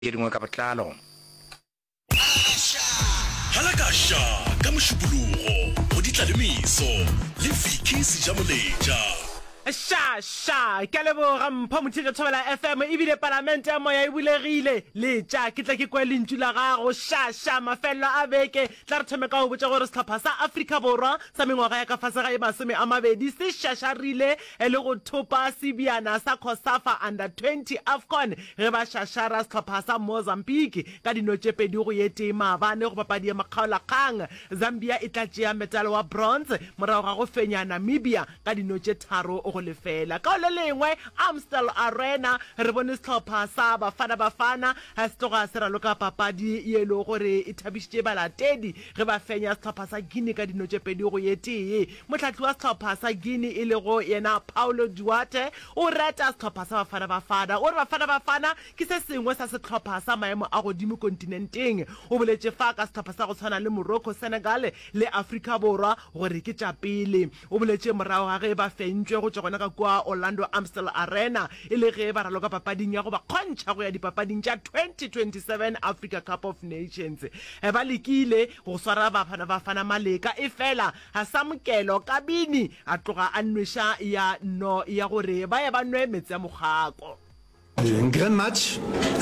dingwe ka botlalo halakasha ka mošupologo go ditlalemiso le Vicky Sejamoleja. Sha ke leboga mpha mothile thobela FM ebile parlamente ya moya e bulegile le tja ke tla ke kwa lentšu la gago sha mafelo a beke tla re thome ka go botsa gore setlhopha sa Afrika Borwa sa mengwaga ya ka fase ga e 20 se shasharile le go thopa sebiana sa COSAFA under 20 AFCON ge ba shashara setlhopha sa Mozambique ka dinotše pedi go yete maabane go papadi ya makgaolakgang. Zambia e tla tšea medal wa bronze morago ga go fenya Namibia ka dinotše tharo go lefela. Ka le lengwe Amstel Arena re bone setlhopha sa Bafana ha se tloga se raloka papadi ye le gore e thabisitše balatedi ge ba fenya setlhopha sa Guinea ka dinotše pedi go yetee. Motlhatli wa setlhopha sa Guinea e le go yena Paulo Duarte o rata setlhopha sa Bafana o re Bafana ke se sengwe sa setlhopha sa maemo a godimo kontinenteng. O boletše fa ka setlhopha sa go tshwana le Morocco, Senegal le Afrika Borwa gore ke tša pele. O boletše morago ga ge ba fentšwe go gona ka kwa Orlando Amstel Arena ile ge ba raloka papading ya go ba khontšha go ya dipapading tša 2027 Africa Cup of Nations. Ba lekile go swara Bafana maleka e fela ha Samukelo Kabini a tloga a nwesha ya no ya gore ba ya ba nwe metsi ya mogako. Un grand match.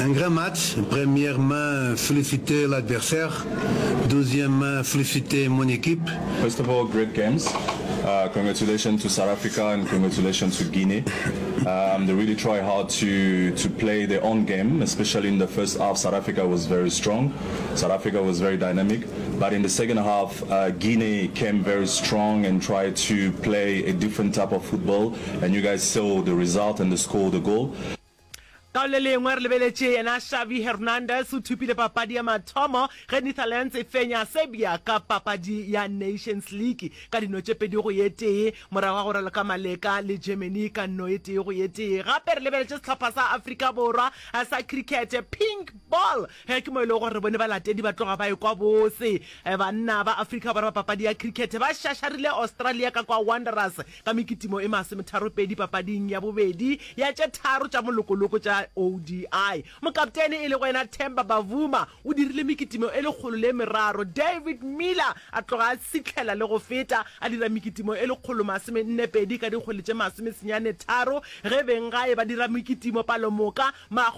Premièrement, féliciter l'adversaire. Deuxièmement, féliciter mon équipe. First of all, great games. Congratulations to South Africa and congratulations to Guinea. They really try hard to play their own game, especially in the first half. South Africa was very strong. South Africa was very dynamic. But in the second half, Guinea came very strong and tried to play a different type of football. And you guys saw the result and they scored the goal. Ka le lengwe re lebeletše yena Xavi Hernandez o thupile papadi ya mathomo ge Netherlands e fenya Serbia ka papadi ya Nations League ka dinotše pedi go yetee morago ga gore le ka maleka le Germany ka no yetee go yetee. Gape re lebeletše setlhopha sa Afrika Borwa sa cricket pink ball ge ke mo ile gore re bone balatedi ba tloga ba e kwa bose. Banna ba Afrika Borwa papadi ya cricket ba shasharile Australia ka kwa Wanderers ka mekitimo e 32 papading ya bobedi ya tše tharo tša molokoloko tša ODI. Mokaptene e le go ena Themba Bavuma o dirile mekitimo e le kgolo le meraro. David Miller a tloga a sitlhela le go feta a dira mekitimo e le kgolo 42 ka dikgole tše 33 ge bengae ba dira mekitimo palomoka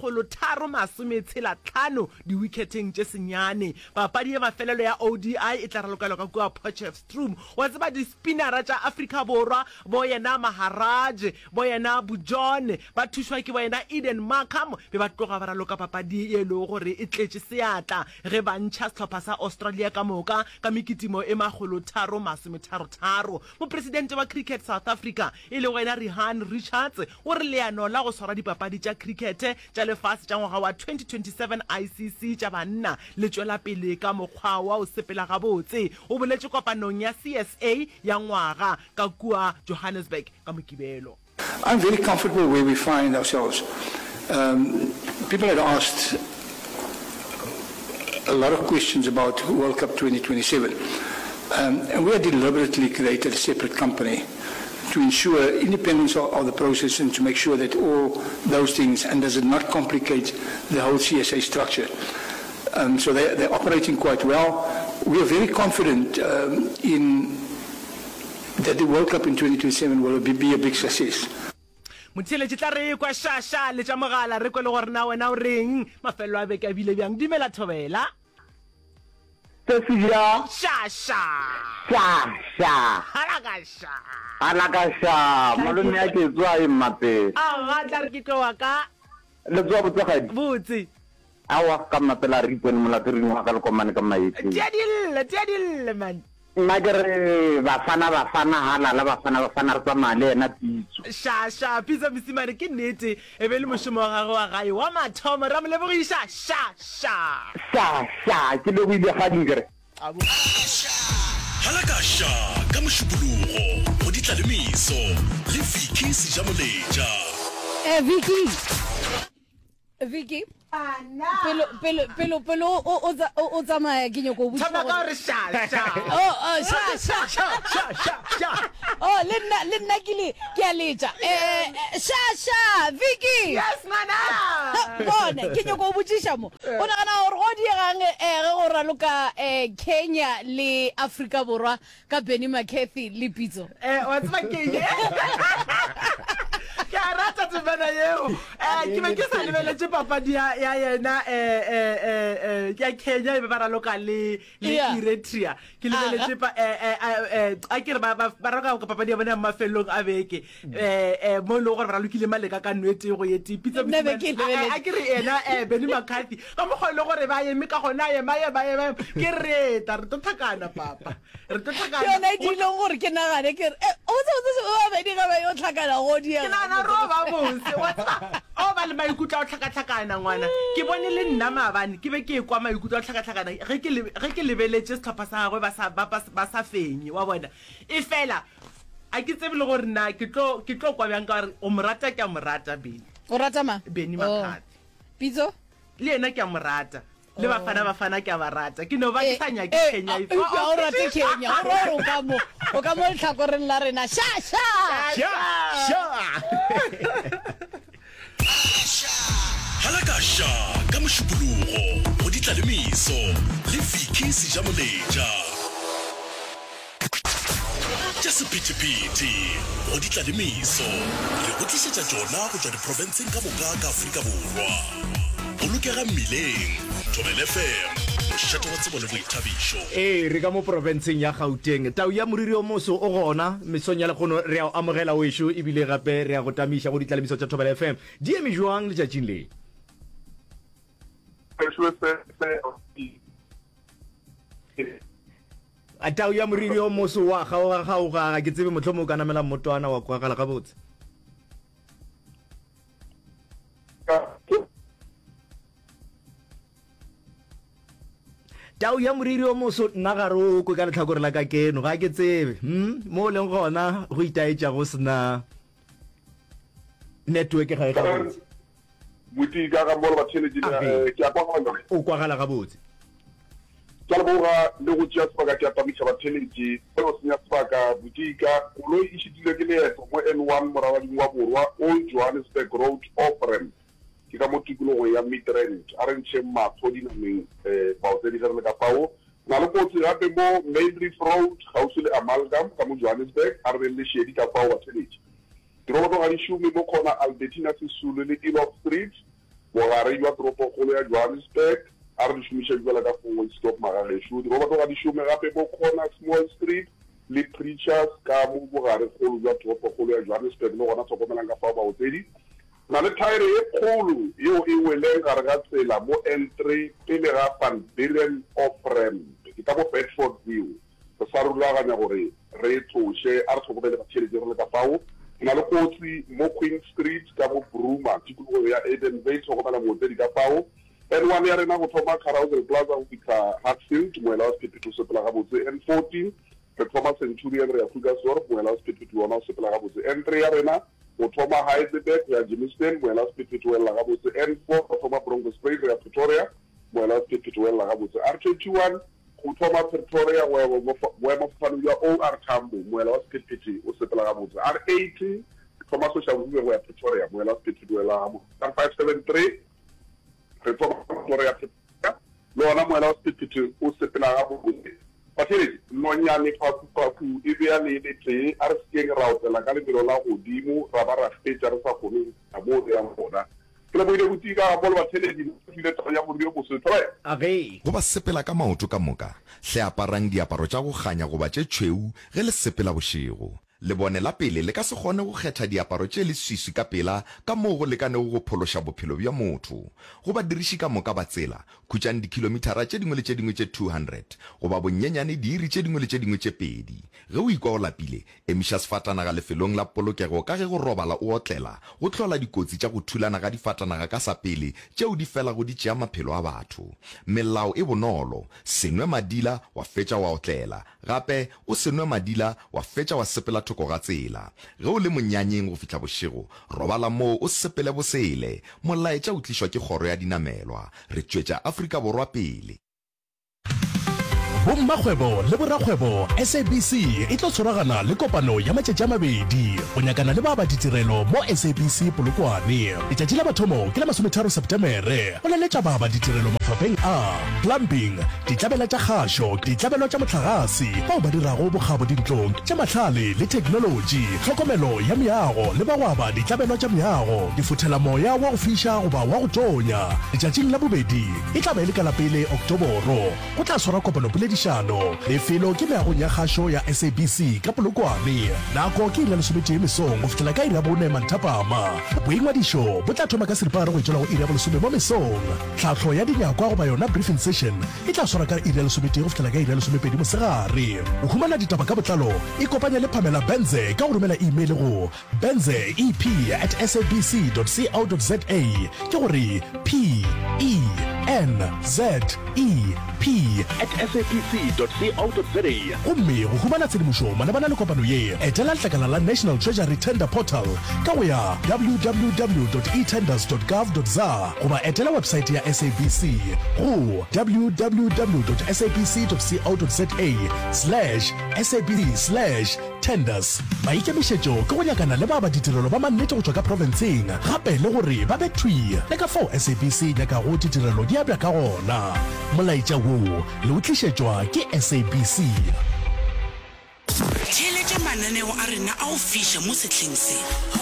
365 di-wicketeng tše senyane. Papadi ya mafelelo ya ODI e tla ralokelwa ka kua Potchefstroom. Wa tseba di-spinnera tša Afrika Borwa bo yena Maharaj bo yena Bujon ba thušwa ke bo yena Eden Markham be ba tloga ba raloka papadi e le gore e tletše seatla ge ba ntšha setlhopha sa Australia ka moka ka mekitimo e 333. Mopresidente wa cricket South Africa e le wena Rihan Richards o re leano la go swara dipapadi tša cricket tša lefase tša ngwaga wa 2027 ICC tša banna le tšwela pele ka mokgwa wa o sepela gabotse. O boletše kopanong ya CSA ya ngwaga ka kua Johannesburg ka Mokibelo. I'm very comfortable where we find ourselves. People had asked a lot of questions about World Cup 2027. And we have deliberately created a separate company to ensure independence of the process and to make sure that all those things, and does it not complicate the whole CSA structure. So they're operating quite well. We are very confident that the World Cup in 2027 will be a big success. Mothile tla re kwa shasha le tša mogala re kwele gore na wena o reng mafelo a beke a bile bjang. Dumela Thobela. Shasha Halakasha malome ya ke tswa e mape ga tla re ke tloa ka le tswa botsogadi botse awa ka mapela re ipone molatering wa ka le komane ka maetsi tiadile man nna ke re bafana halala bafana re tsamaya le ena pitso shasha pitso mosimane ke nnete e be le mošomo wa gagwe wa gae wa mathomo ra mo lebogiša shasha ke leboile ga dinkere halakasha ka mošupologo go ditlalemiso le Vicky Sejamoleja. Vicky pelo o tsamaya ke nyako o tshaba ka gore shasha Oh, le nna ke a letja. Shasha, Vicky. Yes, mana. Bona, ke nyoko botsisha mo. O nagana gore go diegang ge go raloka Kenya le Africa Borwa ka Benny McCarthy le Pitso. Wa tseba ke ke a rata tsebana yeo ke be ke sa lebeletse papadi ya yena ya Kenya e be ba raloka le Eritrea ke lebeletse a ke re ba raloka ka papadi ya bona mafelong a beke mo le gore ba ralokile maleka ka nwete go yeti Pitso a ke re ena Benny McCarthy ga mo go le gore ba eme ka gona ye ba ke re ta re tothakana papa re tothakana Ke na dilong gore ke nagane ke re o ba di ga ba yo tlhakana go di ke na roba bose wa tsaba o ba le maikutlo a tlhakatlhakana ngwana ke bone le nna maabane ke be ke kwa maikutlo a tlhakatlhakana ge ke lebeletse setlhopha sa gagwe ba sa fenye wa bona e fela a ke tsebe le gore nna ke tlo kwa bjang ka gore o morata ke a morata o rata ma Benny McCarthy Pitso le ena ke a morata le bafana ke a ba rata ke no ba ke sa nyake Kenya o rate Kenya o ka mo letlhakoreng la rena Shasha Halakasha ka mošupologo go ditlalemiso le Vicky Sejamoleja tša sephetephete go ditlalemiso re go tlišetša tšona go tšwa diprofenseng ka moka ka Afrika Borwa bolokega mmileng Thobela FM mošato wa tsebo le boithabišo re ka mo provinceng ya Gauteng tau ya moriri o moso o gona mesong ya lekgono re a amogela wešo ebile gape re a go tamiša go ditlalemiso tša Thobela FM di eme jwang letšatšing le a tau ya moriri o moso wa gaoga ga ke tsebe motlhomo o ka namela mmotwana wa kwagala gabotse tau ya moriri o moso nna gare o ko ka letlhakore la ka keno ga ke tsebe mo o leng gona go itaetša go sena network ga e gabotse o kwagala gabotse ke a leboga le go tšea sebaka ke apamiša batheletši seo senya sebaka botika koloi e šitile ke leeto mo N1 morabading wa borwa Old Johannesburg Road Off-Ramp ke ka mo tikologo ya Midrand a re ntšheng matho dinameng baotsedi ge re le ka fao na le kotsi gape mo Main Reef Road gausi le Amalgam ka mo Johannesburg a re le šedi ka fao batheletši diroboto ga di šome mo kgona Albertina Sisulu le Elof Street bogare jwa toropokgolo ya Johannesburg a re di šomiša jwala ka fongwe stop magagešo diroboto ga di šome gape mo kgona Small Street le Preachers ka mo bogare kgolo jwa toropokgolo ya Johannesburg le gona tlhokomelang ka fao baotsedi na le thaere e kgolo yeo e weleng gare ga tsela mo N3 pele ga Van Buren Off-Ramp ke ka mo Bedford View re sa rulaganya gore re tsoše a re tlhokomele batheletši re le ka fao na le kotsi mo Queen Street ka mo Bruma tikologo ya Eden Bay tlhokomela mootsedi ka fao N1 ya rena go thoma Carousel Plaza go fitlha Hartsfield moela wa sephepheti o sepela gabotse N14 re thoma Centurion re ya Krugersdorp moela wa sephepheti ona o sepela gabotse N3 ya rena go thoma Heidelberg ya Germiston moela wa sephepheti o elela gabotse N4 go thoma Bronkhorstspruit ya Pretoria moela wa sephepheti o elela gabotse R21 go thoma Pretoria boemafofane jwa OR Tambo moela wa sephepheti o sepela gabotse R80 thoma Soshanguve go ya Pretoria moela wa sephepheti o elela gabotse R573 re thoma Pretoria le ona moela wa sephepheti o sepela gabotse batheletši nonyane phakupaku e bea le tee a re sekeng ra otlela ka lebelo la godimo ra ba ra fetša re sa kgone a mo re yang gona ke leboile botika mo le batheletši ile taba ya moriri o moso go ba sepela ka maoto ka moka hle aparang diaparo tša go ganya goba tše tšhweu ge le sepela bošego le bone la pele le ka se kgone go kgetha diaparo tše le swiswi ka pela ka moo go lekanego go phološa bophelo bja motho go ba diriši ka moka ba tsela khutšang dikilomitara tše dingwe le tše dingwe tše 200 goba bonyenyane diiri tše dingwe le tše dingwe tše pedi ge o ikwa go lapile emiša sefatanaga lefelong la polokego ka ge go robala o otlela go hlola dikotsi tša go thulana ga difatanaga ka sa pele tšeo di fela go di tšea maphelo a batho melao e bonolo senwe madila wa fetša wa otlela gape o senwe madila wa fetša wa sepela thoko ga tsela ge o le monyanyeng go fihla bošego robala moo o sepele bosele molaetša o tlišwa ke kgoro ya dinamelwa re tšwetša Afrika Borwa pele Bommakgwebo le borakgwebo SABC e tlo tshwaragana le kopano ya matšatši a mabedi go nyakana le ba ba ditirelo mo SABC Polokwane. Letšatši la mathomo ke la 13 Septemere go leletša ba ba ditirelo mafapheng a plumbing, ditlabela tša kgašo, ditlabelo tša motlagase, bao ba dirago bokgabo dintlong tša mahlale le technology, tlhokomelo ya meago le bagwaba ditlabelo tša meago, difuthela moya wa go fiša goba wa go tonya. Letšatšing la bobedi e tla ba e le ka la pele Oktoboro go tla swara kopano poledišano. Lefelo ke meagong ya kgašo ya SABC ka Polokwane. Nako ke 11 mesong go fihlela ka iri ya 4 manthapama. Boingwadišo bo tla thoma ka seripagare go itšola go iri ya 10 mo mesong. Tlhatlho ya dinyakwa goba yona briefing session e tla swara ka iri ya 11 go fihlela ka iri ya 12 mosegare. O humana ditaba ka botlalo e kopanya le Pamela Benze ka go romela email go benzeep@sabc.co.za ke gore PENZEP@sabc.co.za. gomme go humana tshedimošo malebana le kopano ye etela letlakala la National Treasury Tender Portal ka go ya www.etenders.gov.za goba etela website ya SABC go www.sabc.co.za/SABC/tenders. Maikemišetšo ke go nyakana le ba ba ditirelo ba mannete go tšwa ka provinceng gape le gore ba be thwi le ka fao SABC nyaka go ditirelo di abja ka gona. Molaetša wo le o tlišetšwa ke SABC. Theeletša mananeo a rena a go fiša mo sehleng se.